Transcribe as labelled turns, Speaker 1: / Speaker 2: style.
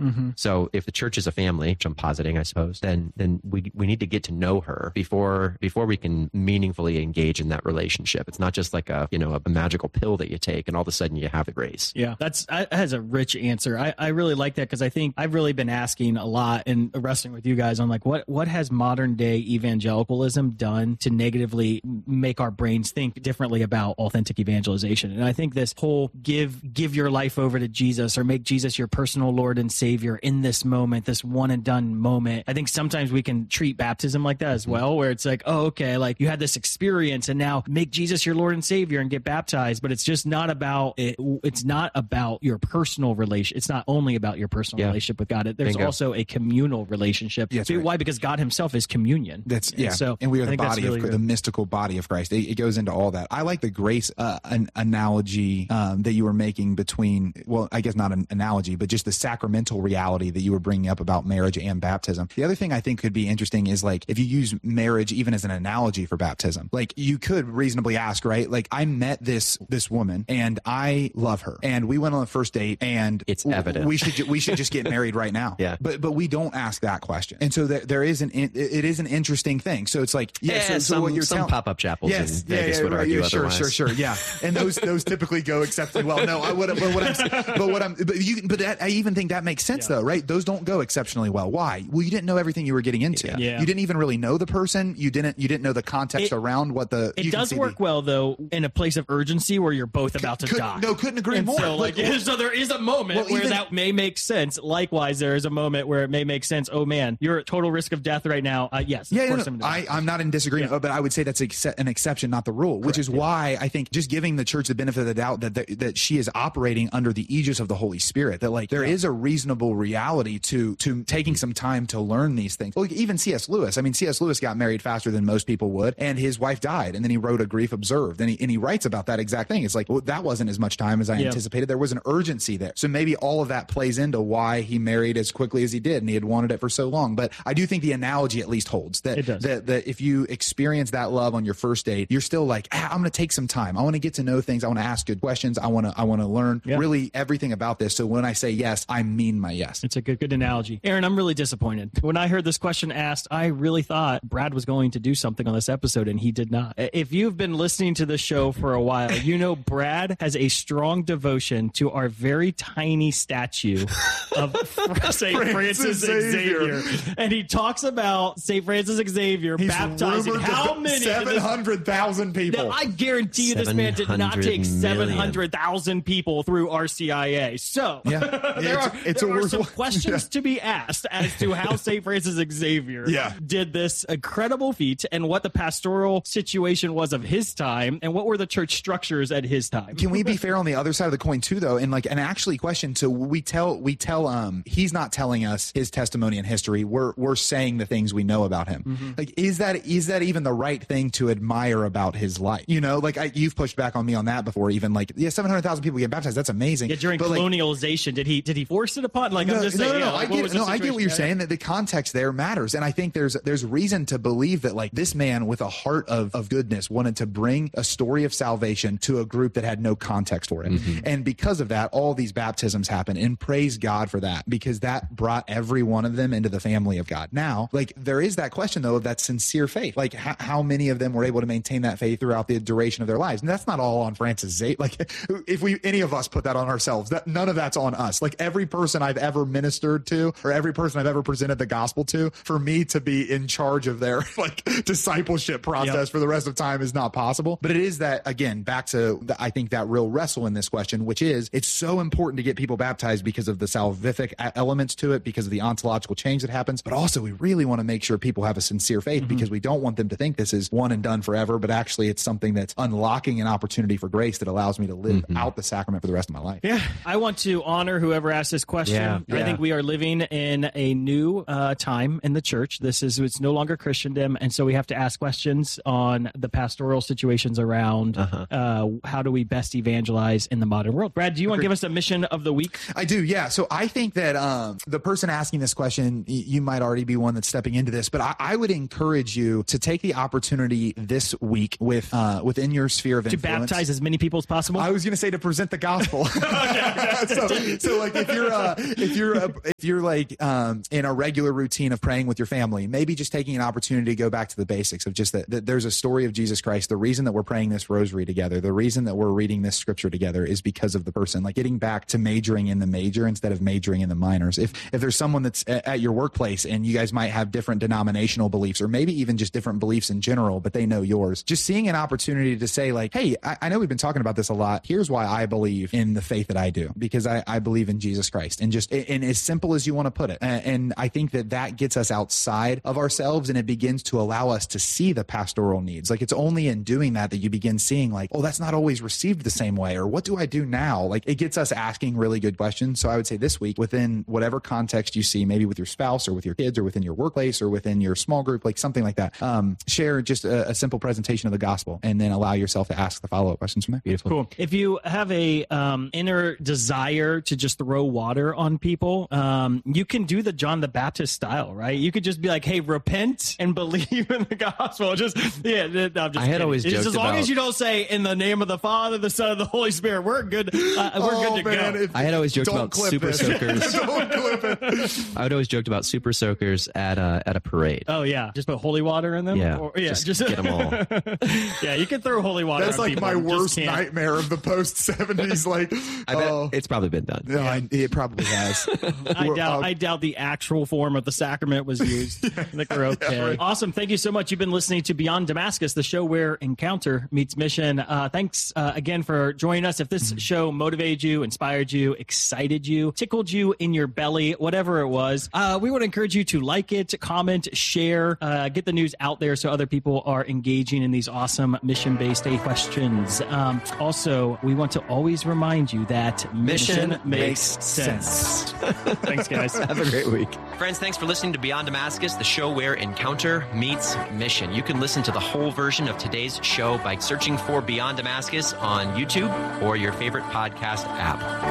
Speaker 1: So if the church is a family, which I'm positing, I suppose, then we need to get to know her before we can meaningfully engage in that relationship. It's not just like a magical pill that you take and all of a sudden you have the grace.
Speaker 2: Yeah, that has a rich answer. I really like that, because I think I've really been asking a lot and wrestling with you guys on like what has modern day evangelicalism done to negatively make our brains think differently about authentic evangelization. And I think this whole give your life over to Jesus, or make Jesus your personal Lord and Savior in this moment, this one and done moment. I think sometimes we can treat baptism like that as well, where it's like, oh, okay, like you had this experience and now make Jesus your Lord and Savior and get baptized. But it's just not about it. It's not about your personal relation. It's not only about your personal relationship with God. There's also a communal relationship.
Speaker 3: Yeah, right.
Speaker 2: Why? Because God himself is communion.
Speaker 3: And we are the body of the mystical body of Christ. It goes into all that. I like the grace analogy that you were making between, well, I guess not an analogy, but just the sacramental reality that you were bringing up about marriage and baptism. The other thing I think could be interesting is like if you use marriage even as an analogy for baptism, like you could reasonably ask, right? Like I met this woman and I love her and we went on the first date and
Speaker 1: it's evident
Speaker 3: we should just get married right now.
Speaker 1: Yeah.
Speaker 3: But we don't ask that question. And so it is an interesting thing. So it's like, so what you're
Speaker 1: some pop-up chapels in Vegas would argue otherwise.
Speaker 3: Sure. Yeah. And those typically go exceptionally well. No, I even think that makes sense though, right? Those don't go exceptionally well. Why? Well, you didn't know everything you were getting into.
Speaker 2: Yeah.
Speaker 3: You didn't even really know the person. You didn't know the context around what the.
Speaker 2: It does work well though in a place of urgency where you're both about to die.
Speaker 3: No, couldn't agree more.
Speaker 2: So there is a moment where that may make sense. Likewise, there is a moment where it may make sense. Oh man, you're at total risk of death right now. Yes. Of course
Speaker 3: I'm not in disagreement, but I would say that's an exception, not the rule. Which is why I think just giving the church the benefit of the doubt that she is operating under the aegis of the Holy Spirit. That like there is a reasonable reality to taking some time to learn these things. Well, even C.S. Lewis. I mean, C.S. Lewis got married faster than most people would, and his wife died, and then he wrote A Grief Observed, and he writes about that exact thing. It's like, well, that wasn't as much time as I anticipated. There was an urgency there. So maybe all of that plays into why he married as quickly as he did, and he had wanted it for so long. But I do think the analogy at least holds that if you experience that love on your first date, you're still like, I'm going to take some time. I want to get to know things. I want to ask good questions. I want to learn really everything about this. So when I say yes, I mean my yes.
Speaker 2: It's a good analogy. Aaron, I'm really disappointed. When I heard this question asked, I really thought Brad was going to do something on this episode, and he did not. If you've been listening to the show for a while, you know Brad has a strong devotion to our very tiny statue of St. Francis Xavier. And he talks about St. Francis Xavier baptizing how many?
Speaker 3: 700,000 people.
Speaker 2: Now, I guarantee you this man did not take 700,000 people through RCIA. So there are some questions to be asked as to how St. Francis Xavier did this incredible feat and what the pastoral situation was of his time and what were the church structures at his time.
Speaker 3: Can we be fair on the other side of the coin too, though? And like an actually question. So we tell he's not telling us his testimony and history. We're saying the things we know about him. Mm-hmm. Like, is that even the right thing to admire about his life? You know, like you've pushed back on me on that before. Even like 700,000 people get baptized. That's amazing.
Speaker 2: Yeah, during colonialization, did he force it upon? Like, I'm just saying.
Speaker 3: No, I get what you're saying. That the context there matters, and I think there's reason to believe that like this man with a heart of goodness wanted to bring a story of salvation to a group that had no context for it, and because of that, all these baptisms happen, and praise God for that, because that brought every one of them into the family of God. Now, like there is that question though of that sincere faith, like how many of them were able to maintain that faith throughout the duration of their lives, and that's not all on Francis Xavier. Like if any of us put that on ourselves, that none of that's on us. Like every person I've ever ministered to, or every person I've ever presented the gospel to, for me to be in charge of their like discipleship process for the rest of time is not possible. But it is that, again, back to I think that real wrestle in this question, which is it's so important to get people baptized because of the salvific elements to it, because of the ontological change that happens. But also we really want to make sure people have a sincere faith, because we don't want them to think this is one and done forever, but actually it's something that's unlocking an opportunity for grace that allows me to live out the sacrament for the rest of my life.
Speaker 2: Yeah. I want to honor whoever asked this question. I think we are living in a new time in the church. It's no longer Christendom, and so we have to ask questions on the pastoral situations around how do we best evangelize in the modern world. Brad, do you want to give us a mission of the week?
Speaker 3: I do, yeah. So I think that the person asking this question, you might already be one that's stepping into this, but I would encourage you to take the opportunity this week within your sphere of influence.
Speaker 2: To baptize as many people as possible?
Speaker 3: I was going to say to present the gospel. So like if you're like in a regular routine of praying with your family, maybe just taking an opportunity to go back to the basics of just that there's a story of Jesus Christ. The reason that we're praying this rosary together, the reason that we're reading this scripture together is because of the person. Like getting back to majoring in the major instead of majoring in the minors. If there's someone that's at your workplace and you guys might have different denominational beliefs, or maybe even just different beliefs in general, but they know yours, just seeing an opportunity to say like, hey, I know we've been talking about this a lot. Here's why I believe in the faith that I do, because I believe in Jesus Christ, and just and as simple as you want to put it. And I think that gets us outside of ourselves, and it begins to allow us to see the pastoral needs. Like it's only in doing that you begin seeing like, oh, that's not always received the same way, or what do I do now? Like it gets us asking really good questions. So I would say this week, within whatever context you see, maybe with your spouse or with your kids or within your workplace or within your small group, like something like that, share just a simple presentation of the gospel, and then allow yourself to ask the follow-up questions from there.
Speaker 1: Beautiful.
Speaker 2: Cool. If you have a inner desire to just throw water on people, you can do the John the Baptist style, right? You could just be like, hey, repent and believe in the gospel. Just, yeah, no, I'm just
Speaker 1: I had always joked
Speaker 2: as long as you don't say in the name of the Father, the Son, and the Holy Spirit, we're good. We're good to go.
Speaker 1: I had always joked about super soakers.
Speaker 3: Don't clip it.
Speaker 1: I would always joked about super soakers at a parade.
Speaker 2: Oh yeah, just put holy water in them.
Speaker 1: Yeah,
Speaker 2: or,
Speaker 1: just get them all.
Speaker 2: Yeah, you can throw holy water.
Speaker 3: That's
Speaker 2: on
Speaker 3: like
Speaker 2: people,
Speaker 3: my
Speaker 2: you just
Speaker 3: worst
Speaker 2: can't.
Speaker 3: nightmare of the post 70s. Like,
Speaker 1: I bet it's probably been done.
Speaker 3: no, it probably has.
Speaker 2: I doubt the actual form of the sacrament was used. I think we're okay.
Speaker 3: Yeah, right.
Speaker 2: Awesome. Thank you so much. You've been listening to Beyond Damascus, the show where encounter meets mission. Thanks again for joining us. If this show motivated you, inspired you, excited you, tickled you in your belly, whatever it was, we would encourage you to like it, comment, share, get the news out there so other people are engaging in these awesome mission-based questions. Also, we want to always remind you that mission makes sense. Thanks, guys.
Speaker 1: Have a great week. Friends, thanks for listening to Beyond Damascus, the show where encounter meets mission. You can listen to the whole version of today's show by searching for Beyond Damascus on YouTube or your favorite podcast app.